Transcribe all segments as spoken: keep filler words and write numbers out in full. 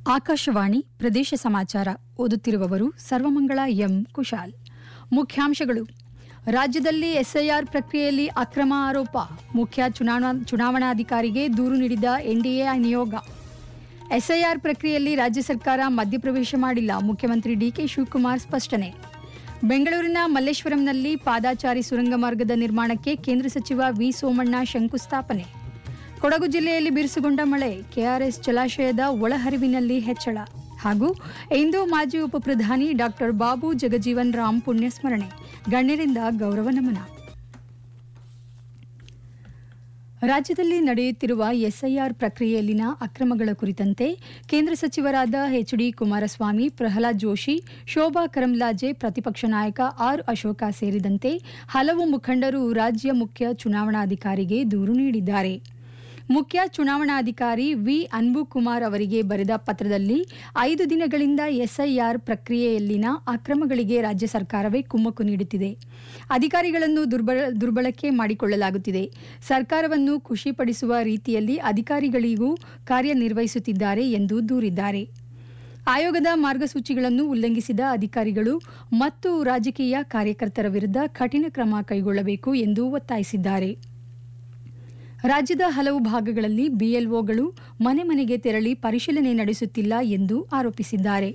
ಆಕಾಶವಾಣಿ ಪ್ರದೇಶ ಸಮಾಚಾರ ಓದುತ್ತಿರುವವರು ಸರ್ವಮಂಗಳ ಎಂ ಕುಶಾಲ್. ಮುಖ್ಯಾಂಶಗಳು: ರಾಜ್ಯದಲ್ಲಿ ಎಸ್ಐಆರ್ ಪ್ರಕ್ರಿಯೆಯಲ್ಲಿ ಅಕ್ರಮ ಆರೋಪ, ಮುಖ್ಯ ಚುನಾವಣಾ ಚುನಾವಣಾಧಿಕಾರಿಗೆ ದೂರು ನೀಡಿದ ಎನ್ಡಿಎ ನಿಯೋಗ. ಎಸ್ಐಆರ್ ಪ್ರಕ್ರಿಯೆಯಲ್ಲಿ ರಾಜ್ಯ ಸರ್ಕಾರ ಮಧ್ಯಪ್ರವೇಶ ಮಾಡಿಲ್ಲ, ಮುಖ್ಯಮಂತ್ರಿ ಡಿಕೆ ಶಿವಕುಮಾರ್ ಸ್ಪಷ್ಟನೆ. ಬೆಂಗಳೂರಿನ ಮಲ್ಲೇಶ್ವರಂನಲ್ಲಿ ಪಾದಾಚಾರಿ ಸುರಂಗ ಮಾರ್ಗದ ನಿರ್ಮಾಣಕ್ಕೆ ಕೇಂದ್ರ ಸಚಿವ ವಿ ಸೋಮಣ್ಣ ಶಂಕುಸ್ಥಾಪನೆ. ಕೊಡಗು ಜಿಲ್ಲೆಯಲ್ಲಿ ಬಿರುಸುಗೊಂಡ ಮಳೆ, ಕೆಆರ್ಎಸ್ ಜಲಾಶಯದ ಒಳಹರಿವಿನಲ್ಲಿ ಹೆಚ್ಚಳ. ಹಾಗೂ ಇಂದು ಮಾಜಿ ಉಪಪ್ರಧಾನಿ ಡಾಕ್ಟರ್ ಬಾಬು ಜಗಜೀವನ್ ರಾಮ್ ಪುಣ್ಯಸ್ಮರಣೆ, ಗಣ್ಯರಿಂದ ಗೌರವ ನಮನ. ರಾಜ್ಯದಲ್ಲಿ ನಡೆಯುತ್ತಿರುವ ಎಸ್ಐಆರ್ ಪ್ರಕ್ರಿಯೆಯಲ್ಲಿನ ಅಕ್ರಮಗಳ ಕುರಿತಂತೆ ಕೇಂದ್ರ ಸಚಿವರಾದ ಎಚ್ ಡಿ ಕುಮಾರಸ್ವಾಮಿ, ಪ್ರಹ್ಲಾದ್ ಜೋಶಿ, ಶೋಭಾ ಕರಂದ್ಲಾಜೆ, ಪ್ರತಿಪಕ್ಷ ನಾಯಕ ಆರ್ ಅಶೋಕ ಸೇರಿದಂತೆ ಹಲವು ಮುಖಂಡರು ರಾಜ್ಯ ಮುಖ್ಯ ಚುನಾವಣಾಧಿಕಾರಿಗೆ ದೂರು ನೀಡಿದ್ದಾರೆ. ಮುಖ್ಯ ಚುನಾವಣಾಧಿಕಾರಿ ವಿ ಅನ್ಬುಕುಮಾರ್ ಅವರಿಗೆ ಬರೆದ ಪತ್ರದಲ್ಲಿ ಐದು ದಿನಗಳಿಂದ ಎಸ್ಐಆರ್ ಪ್ರಕ್ರಿಯೆಯಲ್ಲಿನ ಅಕ್ರಮಗಳಿಗೆ ರಾಜ್ಯ ಸರ್ಕಾರವೇ ಕುಮ್ಮಕ್ಕು ನೀಡುತ್ತಿದೆ, ಅಧಿಕಾರಿಗಳನ್ನು ದುರ್ಬಳ ದುರ್ಬಳಕೆ ಮಾಡಿಕೊಳ್ಳಲಾಗುತ್ತಿದೆ, ಸರ್ಕಾರವನ್ನು ಖುಷಿಪಡಿಸುವ ರೀತಿಯಲ್ಲಿ ಅಧಿಕಾರಿಗಳಿಗೂ ಕಾರ್ಯನಿರ್ವಹಿಸುತ್ತಿದ್ದಾರೆ ಎಂದು ದೂರಿದ್ದಾರೆ. ಆಯೋಗದ ಮಾರ್ಗಸೂಚಿಗಳನ್ನು ಉಲ್ಲಂಘಿಸಿದ ಅಧಿಕಾರಿಗಳು ಮತ್ತು ರಾಜಕೀಯ ಕಾರ್ಯಕರ್ತರ ವಿರುದ್ಧ ಕಠಿಣ ಕ್ರಮ ಕೈಗೊಳ್ಳಬೇಕು ಎಂದು ಒತ್ತಾಯಿಸಿದ್ದಾರೆ. ರಾಜ್ಯದ ಹಲವು ಭಾಗಗಳಲ್ಲಿ ಬಿಎಲ್ಒಗಳು ಮನೆ ಮನೆಗೆ ತೆರಳಿ ಪರಿಶೀಲನೆ ನಡೆಸುತ್ತಿಲ್ಲ ಎಂದು ಆರೋಪಿಸಿದ್ದಾರೆ.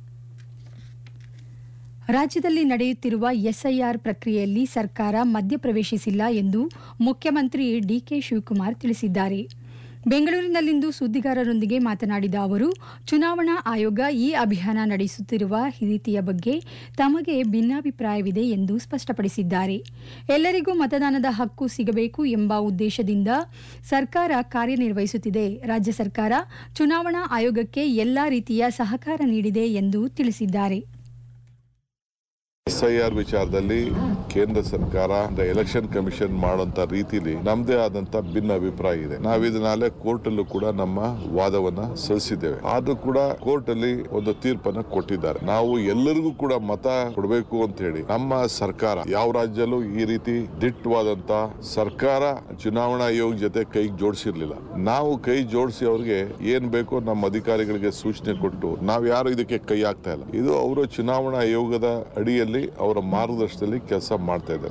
ರಾಜ್ಯದಲ್ಲಿ ನಡೆಯುತ್ತಿರುವ ಎಸ್ಐಆರ್ ಪ್ರಕ್ರಿಯೆಯಲ್ಲಿ ಸರ್ಕಾರ ಮಧ್ಯಪ್ರವೇಶಿಸಿಲ್ಲ ಎಂದು ಮುಖ್ಯಮಂತ್ರಿ ಡಿಕೆ ಶಿವಕುಮಾರ್ ತಿಳಿಸಿದ್ದಾರೆ. ಬೆಂಗಳೂರಿನಲ್ಲಿಂದು ಸುದ್ದಿಗಾರರೊಂದಿಗೆ ಮಾತನಾಡಿದ ಅವರು, ಚುನಾವಣಾ ಆಯೋಗ ಈ ಅಭಿಯಾನ ನಡೆಸುತ್ತಿರುವ ರೀತಿಯ ಬಗ್ಗೆ ತಮಗೆ ಭಿನ್ನಾಭಿಪ್ರಾಯವಿದೆ ಎಂದು ಸ್ಪಷ್ಟಪಡಿಸಿದ್ದಾರೆ. ಎಲ್ಲರಿಗೂ ಮತದಾನದ ಹಕ್ಕು ಸಿಗಬೇಕು ಎಂಬ ಉದ್ದೇಶದಿಂದ ಸರ್ಕಾರ ಕಾರ್ಯನಿರ್ವಹಿಸುತ್ತಿದೆ. ರಾಜ್ಯ ಸರ್ಕಾರ ಚುನಾವಣಾ ಆಯೋಗಕ್ಕೆ ಎಲ್ಲಾ ರೀತಿಯ ಸಹಕಾರ ನೀಡಿದೆ ಎಂದು ತಿಳಿಸಿದ್ದಾರೆ. ಎಸ್ಐಆರ್ ವಿಚಾರದಲ್ಲಿ ಕೇಂದ್ರ ಸರ್ಕಾರ ಎಲೆಕ್ಷನ್ ಕಮಿಷನ್ ಮಾಡುವಂತ ರೀತಿಯಲ್ಲಿ ನಮ್ಮದೇ ಆದಂತ ಭಿನ್ನ ಅಭಿಪ್ರಾಯ ಇದೆ. ನಾವು ಇದನ್ನಾಲೆ ಕೋರ್ಟ್ ಅಲ್ಲೂ ಕೂಡ ನಮ್ಮ ವಾದವನ್ನ ಸಲ್ಲಿಸಿದ್ದೇವೆ. ಆದ್ರೂ ಕೂಡ ಕೋರ್ಟ್ ಅಲ್ಲಿ ಒಂದು ತೀರ್ಪನ್ನ ಕೊಟ್ಟಿದ್ದಾರೆ. ನಾವು ಎಲ್ಲರಿಗೂ ಕೂಡ ಮತ ಕೊಡಬೇಕು ಅಂತ ಹೇಳಿ ನಮ್ಮ ಸರ್ಕಾರ ಯಾವ ರಾಜ್ಯಲ್ಲೂ ಈ ರೀತಿ ದಿಟ್ಟವಾದಂತ ಸರ್ಕಾರ ಚುನಾವಣಾ ಆಯೋಗ ಜೊತೆ ಕೈ ಜೋಡಿಸಿರ್ಲಿಲ್ಲ. ನಾವು ಕೈ ಜೋಡಿಸಿ ಅವ್ರಿಗೆ ಏನ್ ಬೇಕೋ ನಮ್ಮ ಅಧಿಕಾರಿಗಳಿಗೆ ಸೂಚನೆ ಕೊಟ್ಟು ನಾವ್ ಯಾರು ಇದಕ್ಕೆ ಕೈ ಹಾಕ್ತಾ ಇಲ್ಲ. ಇದು ಅವರು ಚುನಾವಣಾ ಆಯೋಗದ ಅಡಿಯಲ್ಲಿ ಅವರ ಮಾರ್ಗದರ್ಶನದಲ್ಲಿ ಕೆಲಸ ಮಾಡ್ತಾ ಇದ್ದಾರೆ.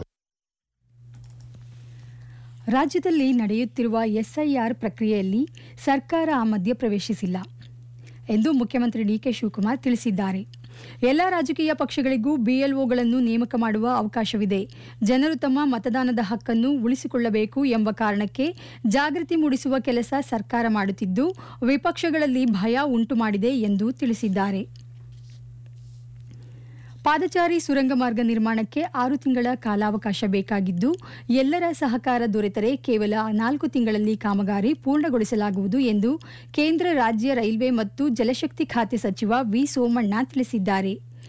ರಾಜ್ಯದಲ್ಲಿ ನಡೆಯುತ್ತಿರುವ ಎಸ್ಐಆರ್ ಪ್ರಕ್ರಿಯೆಯಲ್ಲಿ ಸರ್ಕಾರ ಮಧ್ಯಪ್ರವೇಶಿಸಿಲ್ಲ ಎಂದು ಮುಖ್ಯಮಂತ್ರಿ ಡಿಕೆ ಶಿವಕುಮಾರ್ ತಿಳಿಸಿದ್ದಾರೆ. ಎಲ್ಲ ರಾಜಕೀಯ ಪಕ್ಷಗಳಿಗೂ ಬಿಎಲ್ಒಗಳನ್ನು ನೇಮಕ ಮಾಡುವ ಅವಕಾಶವಿದೆ. ಜನರು ತಮ್ಮ ಮತದಾನದ ಹಕ್ಕನ್ನು ಉಳಿಸಿಕೊಳ್ಳಬೇಕು ಎಂಬ ಕಾರಣಕ್ಕೆ ಜಾಗೃತಿ ಮೂಡಿಸುವ ಕೆಲಸ ಸರ್ಕಾರ ಮಾಡುತ್ತಿದ್ದು, ವಿಪಕ್ಷಗಳಲ್ಲಿ ಭಯ ಉಂಟು ಮಾಡಿದೆ ಎಂದು ತಿಳಿಸಿದ್ದಾರೆ. ಪಾದಚಾರಿ ಸುರಂಗ ಮಾರ್ಗ ನಿರ್ಮಾಣಕ್ಕೆ ಆರು ತಿಂಗಳ ಕಾಲಾವಕಾಶ ಬೇಕಾಗಿದ್ದು, ಎಲ್ಲರ ಸಹಕಾರ ದೊರೆತರೆ ಕೇವಲ ನಾಲ್ಕು ತಿಂಗಳಲ್ಲಿ ಕಾಮಗಾರಿ ಪೂರ್ಣಗೊಳಿಸಲಾಗುವುದು ಎಂದು ಕೇಂದ್ರ ರಾಜ್ಯ ರೈಲ್ವೆ ಮತ್ತು ಜಲಶಕ್ತಿ ಖಾತೆ ಸಚಿವ ವಿ ಸೋಮಣ್ಣ ತಿಳಿಸಿದ್ದಾರೆ.